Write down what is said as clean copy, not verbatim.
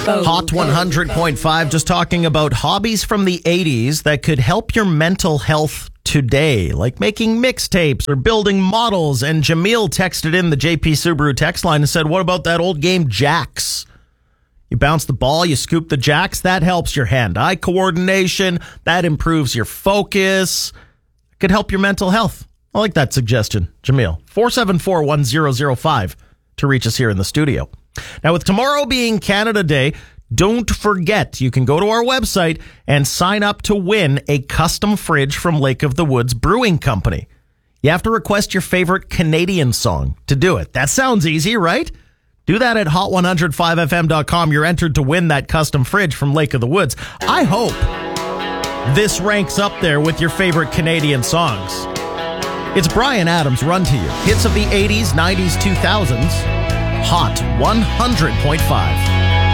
Hot 100.5, just talking about hobbies from the 80s that could help your mental health today, like making mixtapes or building models. And Jamil texted in the JP Subaru text line and said, what about that old game Jacks? You bounce the ball, you scoop the jacks, that helps your hand-eye coordination, that improves your focus. It could help your mental health. I like that suggestion, Jamil. 474-1005 to reach us here in the studio. Now, with tomorrow being Canada Day, don't forget you can go to our website and sign up to win a custom fridge from Lake of the Woods Brewing Company. You have to request your favorite Canadian song to do it. That sounds easy, right? Do that at hot105fm.com. You're entered to win that custom fridge from Lake of the Woods. I hope this ranks up there with your favorite Canadian songs. It's Bryan Adams, Run to You. Hits of the 80s, 90s, 2000s. Hot 100.5.